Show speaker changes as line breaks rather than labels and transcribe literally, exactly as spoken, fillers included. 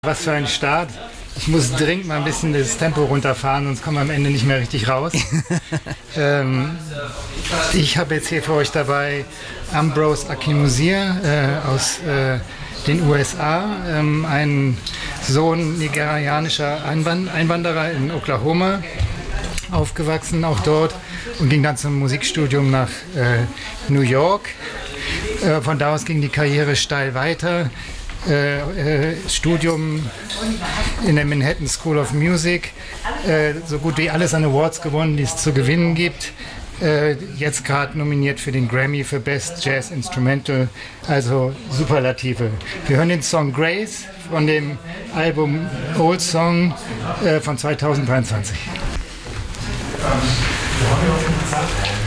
Was für ein Start. Ich muss dringend mal ein bisschen das Tempo runterfahren, sonst kommen wir am Ende nicht mehr richtig raus. ähm, ich habe jetzt hier für euch dabei Ambrose Akinmusire äh, aus äh, den U S A, ähm, ein Sohn nigerianischer Einwand- Einwanderer in Oklahoma, aufgewachsen auch dort und ging dann zum Musikstudium nach äh, New York. Äh, von da aus ging die Karriere steil weiter. Äh, äh, Studium in der Manhattan School of Music, äh, so gut wie alles an Awards gewonnen, die es zu gewinnen gibt. Äh, jetzt gerade nominiert für den Grammy für Best Jazz Instrumental, also Superlative. Wir hören den Song Grace von dem Album Old Song äh, von zweitausenddreiundzwanzig.